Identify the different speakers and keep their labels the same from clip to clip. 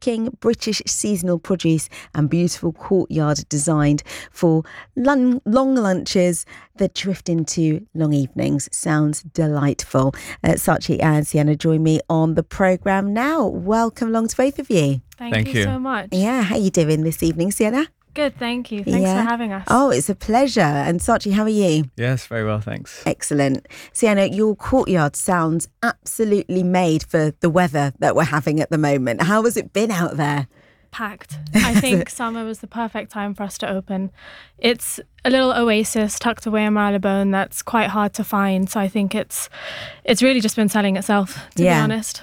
Speaker 1: cooking, British seasonal produce and beautiful courtyard designed for long lunches that drift into long evenings. Sounds delightful. Saatchi and Sienna join me on the programme now. Welcome along to both of you.
Speaker 2: Thank you so much.
Speaker 1: Yeah, how are you doing this evening, Sienna?
Speaker 2: Good, thank you. Thanks for having us.
Speaker 1: Oh, it's a pleasure. And Saatchi, how are you?
Speaker 3: Yes, very well, thanks.
Speaker 1: Excellent. Sienna, your courtyard sounds absolutely made for the weather that we're having at the moment. How has it been out there?
Speaker 2: Packed. I think summer was the perfect time for us to open. It's a little oasis tucked away in Marylebone that's quite hard to find. So I think it's really just been selling itself, to be honest.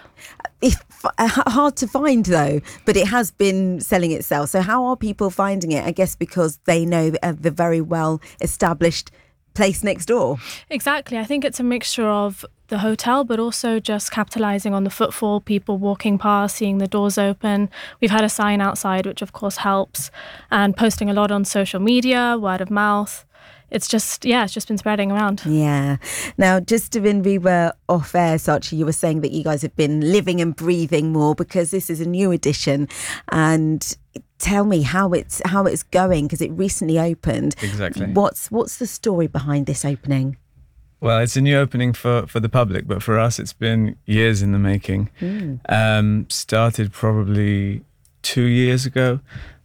Speaker 1: Hard to find though, but it has been selling itself. So how are people finding it? I guess because they know the very well established place next door.
Speaker 2: Exactly. I think it's a mixture of the hotel, but also just capitalising on the footfall, people walking past, seeing the doors open. We've had a sign outside, which of course helps, and posting a lot on social media, word of mouth. It's just been spreading around.
Speaker 1: Yeah. Now, just when we were off air, Saatchi, you were saying that you guys have been living and breathing more because this is a new edition. And tell me how it's going, because it recently opened.
Speaker 3: Exactly.
Speaker 1: What's the story behind this opening?
Speaker 3: Well, it's a new opening for the public, but for us, it's been years in the making. Started probably 2 years ago.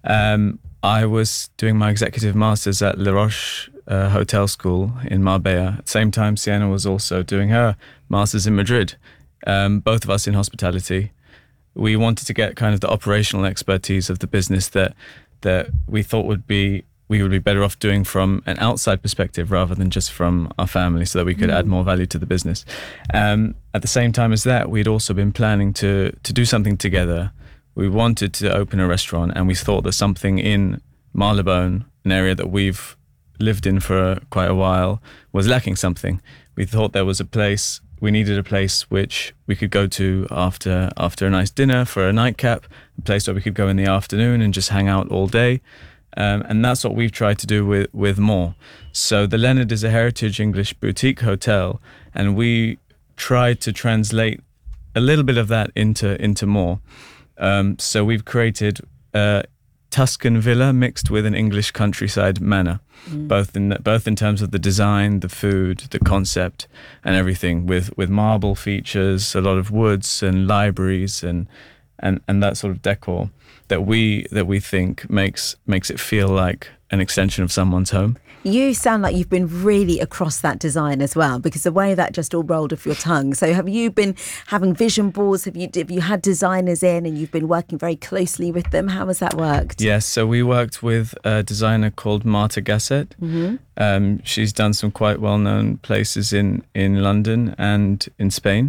Speaker 3: I was doing my executive masters at La Roche Hotel School in Marbella. At the same time, Sienna was also doing her masters in Madrid. Both of us in hospitality. We wanted to get kind of the operational expertise of the business that we thought we would be better off doing from an outside perspective rather than just from our family, so that we could add more value to the business. At the same time as that, we'd also been planning to do something together. We wanted to open a restaurant, and we thought that something in Marylebone, an area that we've lived in for quite a while, was lacking something. We thought we needed a place which we could go to after a nice dinner for a nightcap, a place where we could go in the afternoon and just hang out all day. And that's what we've tried to do with More. So the Leonard is a heritage English boutique hotel, and we tried to translate a little bit of that into More. So we've created a Tuscan villa mixed with an English countryside manor, both in terms of the design, the food, the concept, and everything, with marble features, a lot of woods and libraries and that sort of decor that we think makes it feel like an extension of someone's home.
Speaker 1: You sound like you've been really across that design as well, because the way that just all rolled off your tongue. So have you been having vision boards? Have you had designers in and you've been working very closely with them? How has that worked?
Speaker 3: Yes, so we worked with a designer called Marta Gasset. She's done some quite well-known places in London and in Spain.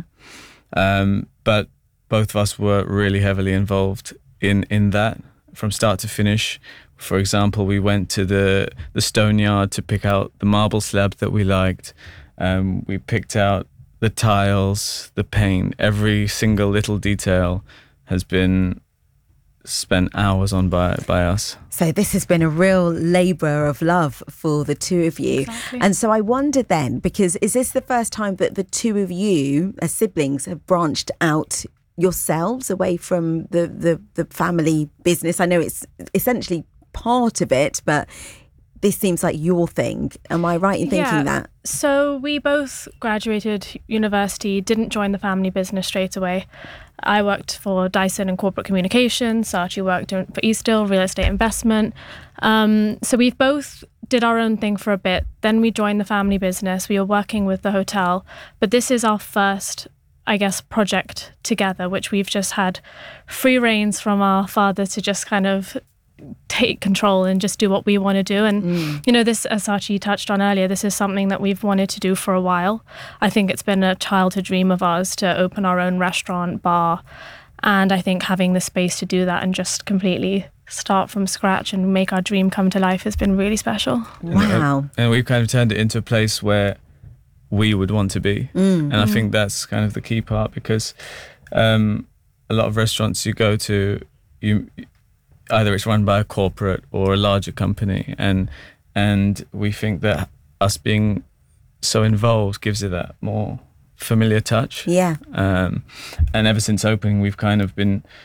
Speaker 3: But both of us were really heavily involved in that from start to finish. For example, we went to the stone yard to pick out the marble slab that we liked. We picked out the tiles, the paint. Every single little detail has been spent hours on by us.
Speaker 1: So this has been a real labour of love for the two of you.
Speaker 2: Exactly.
Speaker 1: And so I wonder then, because is this the first time that the two of you as siblings have branched out yourselves away from the family business? I know it's essentially part of it, but this seems like your thing. Am I right in thinking that?
Speaker 2: So we both graduated university, didn't join the family business straight away. I worked for Dyson in corporate communications. Saatchi worked for Eastdil, real estate investment. So we've both did our own thing for a bit. Then we joined the family business. We were working with the hotel, but this is our first, I guess, project together, which we've just had free reins from our father to just kind of take control and just do what we want to do. And this, as Saatchi touched on earlier, this is something that we've wanted to do for a while. I think it's been a childhood dream of ours to open our own restaurant, bar, and I think having the space to do that and just completely start from scratch and make our dream come to life has been really special.
Speaker 1: Wow.
Speaker 3: And we've kind of turned it into a place where we would want to be. And I think that's kind of the key part, because a lot of restaurants you go to, either it's run by a corporate or a larger company, and we think that us being so involved gives it that more familiar touch.
Speaker 1: Yeah.
Speaker 3: And ever since opening, we've kind of been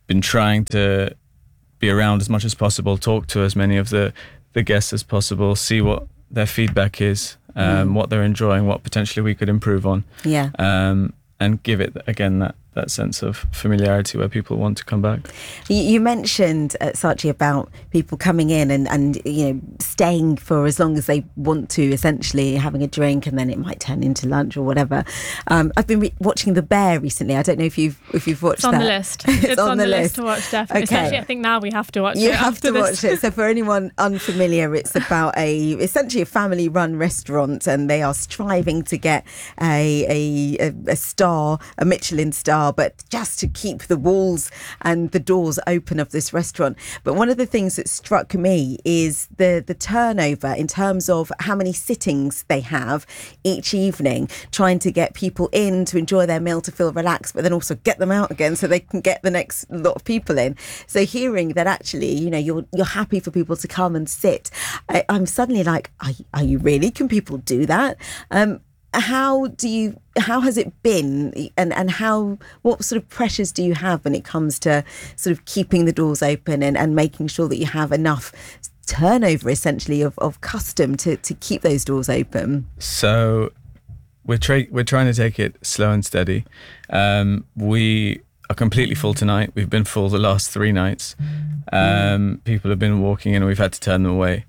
Speaker 3: been trying to be around as much as possible, talk to as many of the guests as possible, see what their feedback is, what they're enjoying, what potentially we could improve on.
Speaker 1: Yeah.
Speaker 3: And give it, again, that sense of familiarity where people want to come back.
Speaker 1: You mentioned, Saatchi, about people coming in and staying for as long as they want to, essentially having a drink, and then it might turn into lunch or whatever. I've been watching The Bear recently. I don't know if you've watched that.
Speaker 2: It's on the list. It's on the list to watch, definitely.
Speaker 1: Okay.
Speaker 2: Especially, I think now we have to watch it.
Speaker 1: You have to watch it. So for anyone unfamiliar, it's about essentially a family-run restaurant, and they are striving to get a star, a Michelin star, but just to keep the walls and the doors open of this restaurant. But one of the things that struck me is the turnover in terms of how many sittings they have each evening, trying to get people in to enjoy their meal, to feel relaxed, but then also get them out again so they can get the next lot of people in. So hearing that actually, you're happy for people to come and sit, I'm suddenly like, are you really? Can people do that? How has it been, and what sort of pressures do you have when it comes to sort of keeping the doors open and making sure that you have enough turnover, essentially, of custom to keep those doors open?
Speaker 3: So we're trying to take it slow and steady. We are completely full tonight. We've been full the last 3 nights. People have been walking in and we've had to turn them away.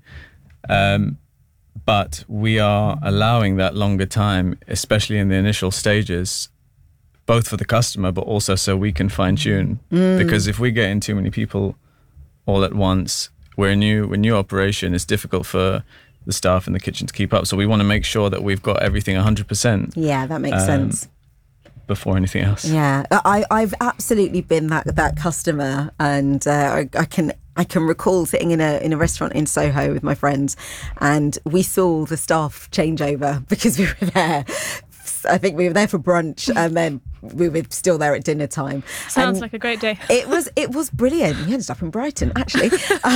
Speaker 3: But we are allowing that longer time, especially in the initial stages, both for the customer, but also so we can fine tune. Because if we get in too many people all at once, we're a new operation. It's difficult for the staff in the kitchen to keep up. So we want to make sure that we've got everything 100%.
Speaker 1: Yeah, that makes sense.
Speaker 3: Before anything else.
Speaker 1: Yeah, I've absolutely been that customer, and I can recall sitting in a restaurant in Soho with my friends, and we saw the staff change over because we were there. I think we were there for brunch, and then we were still there at dinner time.
Speaker 2: Sounds like a great day.
Speaker 1: It was brilliant. We ended up in Brighton, actually.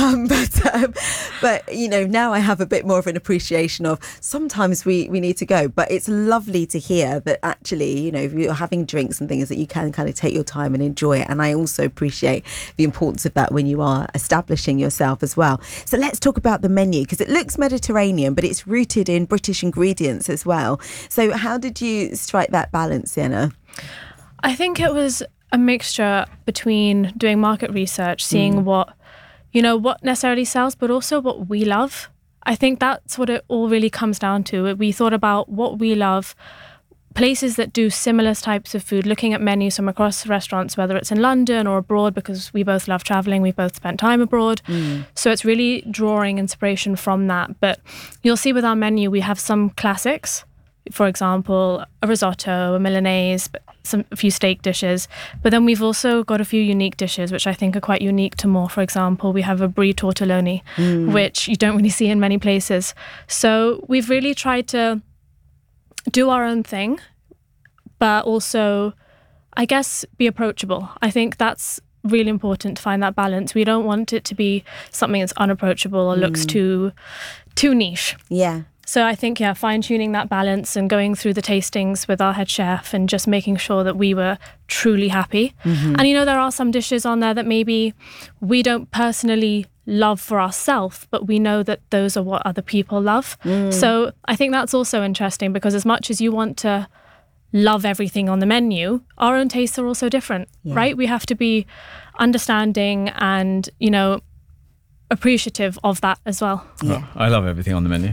Speaker 1: But now I have a bit more of an appreciation of sometimes we need to go. But it's lovely to hear that actually, if you're having drinks and things, that you can kind of take your time and enjoy it. And I also appreciate the importance of that when you are establishing yourself as well. So let's talk about the menu, because it looks Mediterranean, but it's rooted in British ingredients as well. So how did you strike that balance, Sienna?
Speaker 2: I think it was a mixture between doing market research, seeing what necessarily sells, but also what we love. I think that's what it all really comes down to. We thought about what we love, places that do similar types of food, looking at menus from across restaurants, whether it's in London or abroad, because we both love traveling, we both spent time abroad. So it's really drawing inspiration from that. But you'll see with our menu, we have some classics. For example, a risotto, a Milanese, a few steak dishes. But then we've also got a few unique dishes, which I think are quite unique to More. For example, we have a brie tortelloni, which you don't really see in many places. So we've really tried to do our own thing, but also, I guess, be approachable. I think that's really important, to find that balance. We don't want it to be something that's unapproachable or looks too niche. Yeah. So I think, fine-tuning that balance and going through the tastings with our head chef and just making sure that we were truly happy. And, there are some dishes on there that maybe we don't personally love for ourselves, but we know that those are what other people love. So I think that's also interesting, because as much as you want to love everything on the menu, our own tastes are also different, right? We have to be understanding and, appreciative of that as well.
Speaker 3: Yeah. Oh, I love everything on the menu.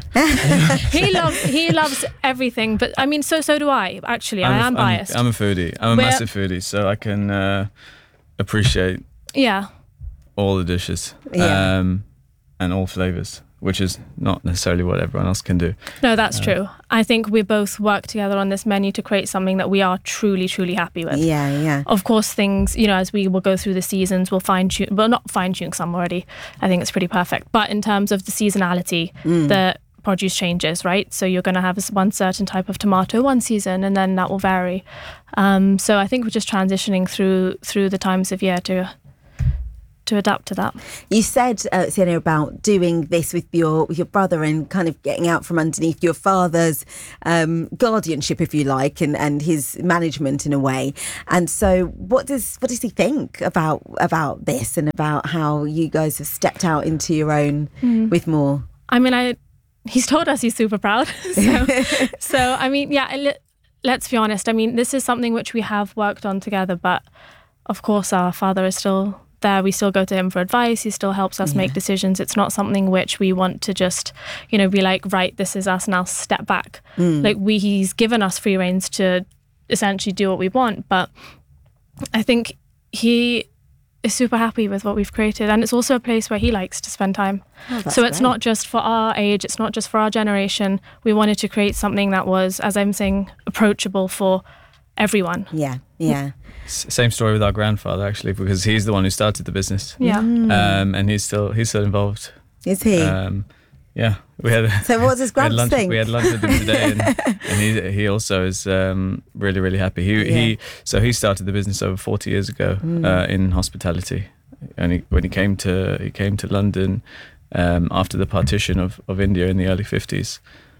Speaker 2: He loves everything, but I mean, so do I. Actually, I am biased.
Speaker 3: I'm a foodie. I'm a massive foodie, so I can appreciate all the dishes and all flavors, which is not necessarily what everyone else can do. No,
Speaker 2: that's true. I think we both work together on this menu to create something that we are truly, truly happy with. Yeah. Of course, things, as we will go through the seasons, we'll fine-tune, well, not fine-tune some already. I think it's pretty perfect. But in terms of the seasonality, the produce changes, right? So you're going to have one certain type of tomato one season, and then that will vary. So I think we're just transitioning through the times of year to to adapt to that.
Speaker 1: You said, Sienna, about doing this with your brother and kind of getting out from underneath your father's guardianship, if you like, and his management in a way. And so, what does he think about this and about how you guys have stepped out into your own with more?
Speaker 2: I mean, he's told us he's super proud. So I mean, yeah. Let's be honest. I mean, this is something which we have worked on together, but of course, our father is still there. We still go to him for advice. He still helps us make decisions. It's not something which we want to just, be like, right, this is us, now step back. Like he's given us free reins to essentially do what we want. But I think he is super happy with what we've created. And it's also a place where he likes to spend time. So it's not just for our age. It's not just for our generation. We wanted to create something that was, as I'm saying, approachable for everyone.
Speaker 1: Yeah.
Speaker 3: Same story with our grandfather, actually, because he's the one who started the business.
Speaker 2: Yeah.
Speaker 3: And he's still involved.
Speaker 1: Is he?
Speaker 3: Yeah. We had.
Speaker 1: So what does his gramps think?
Speaker 3: We had lunch with him today, and he also is really, really happy. He started the business over 40 years ago in hospitality, and when he came to London after the partition of India in the early 50s.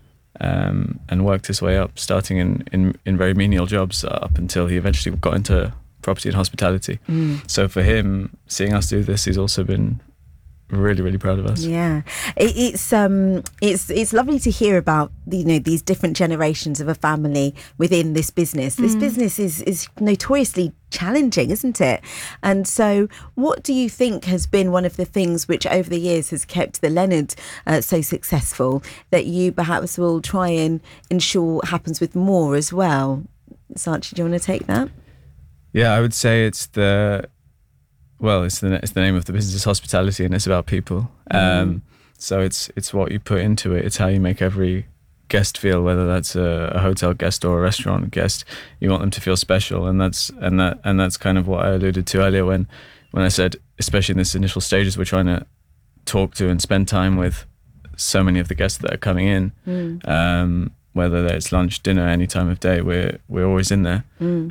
Speaker 3: And worked his way up, starting in very menial jobs up until he eventually got into property and hospitality. So for him, seeing us do this, he's also been really, really proud of us.
Speaker 1: Yeah, it's lovely to hear about these different generations of a family within this business. This business is notoriously challenging, isn't it? And so what do you think has been one of the things which over the years has kept the Leonard so successful that you perhaps will try and ensure happens with more as well? Saatchi, do you want to take that?
Speaker 3: Yeah, I would say it's the name of the business is hospitality, and it's about people. So it's what you put into it. It's how you make every guest feel, whether that's a hotel guest or a restaurant guest. You want them to feel special, and that's kind of what I alluded to earlier when I said, especially in this initial stages, we're trying to talk to and spend time with so many of the guests that are coming in. Whether it's lunch, dinner, any time of day, we're always in there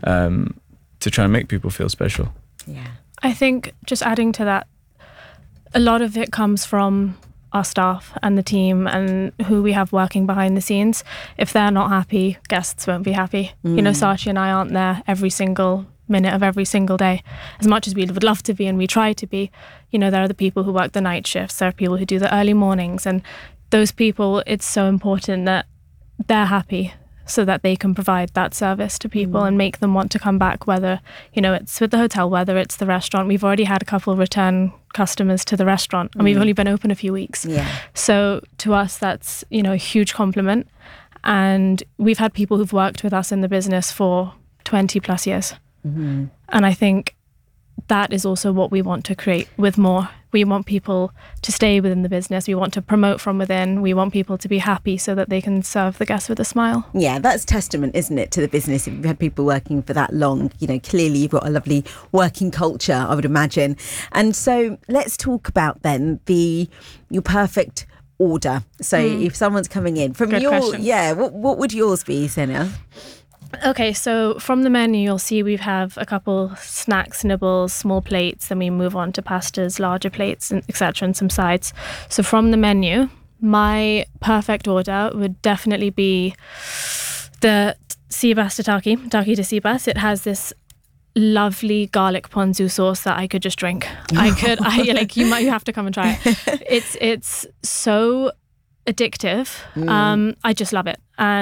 Speaker 3: to try and make people feel special.
Speaker 1: Yeah.
Speaker 2: I think just adding to that, a lot of it comes from our staff and the team and who we have working behind the scenes. If they're not happy, guests won't be happy. Saatchi and I aren't there every single minute of every single day. As much as we would love to be and we try to be, there are the people who work the night shifts, there are people who do the early mornings, and those people, it's so important that they're happy so that they can provide that service to people and make them want to come back, whether, it's with the hotel, whether it's the restaurant. We've already had a couple of return customers to the restaurant and we've only been open a few weeks.
Speaker 1: Yeah.
Speaker 2: So to us, that's, a huge compliment. And we've had people who've worked with us in the business for 20 plus years. And I think that is also what we want to create with more. We want people to stay within the business. We want to promote from within. We want people to be happy so that they can serve the guests with a smile.
Speaker 1: Yeah, that's testament, isn't it, to the business. If you've had people working for that long, clearly you've got a lovely working culture, I would imagine. And so let's talk about then your perfect order. So if someone's coming in from
Speaker 2: Good question.
Speaker 1: What would yours be, Sienna?
Speaker 2: Okay, so from the menu, you'll see we have a couple snacks, nibbles, small plates, then we move on to pastas, larger plates, etc., and some sides. So from the menu, my perfect order would definitely be the sea bass tataki to sea bass. It has this lovely garlic ponzu sauce that I could just drink. You have to come and try it. It's so addictive. I just love it.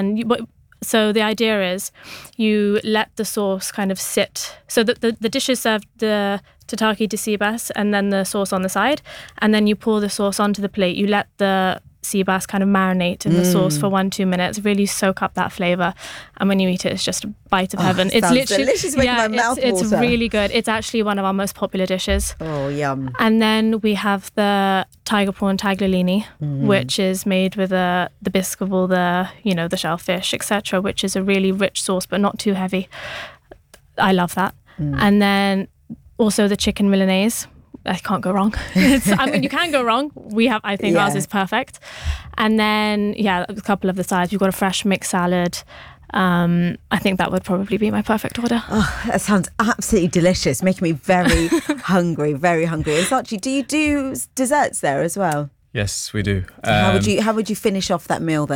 Speaker 2: So the idea is you let the sauce kind of sit. So the dish is served the tataki to sea bass and then the sauce on the side. And then you pour the sauce onto the plate. You let the sea bass kind of marinate in the sauce for 1-2 minutes, really soak up that flavour. And when you eat it, it's just a bite of heaven. It's literally
Speaker 1: delicious, making my mouth water.
Speaker 2: It's really good. It's actually one of our most popular dishes.
Speaker 1: Oh, yum.
Speaker 2: And then we have the tiger prawn tagliolini, which is made with the bisque of all the shellfish, etc., which is a really rich sauce, but not too heavy. I love that. And then also the chicken Milanese. I can't go wrong. You can go wrong. I think ours is perfect. And then, a couple of the sides. We've got a fresh mixed salad. I think that would probably be my perfect order.
Speaker 1: Oh, that sounds absolutely delicious, making me very hungry, very hungry. And Saatchi, do you do desserts there as well?
Speaker 3: Yes, we do.
Speaker 1: So how would you finish off that meal then?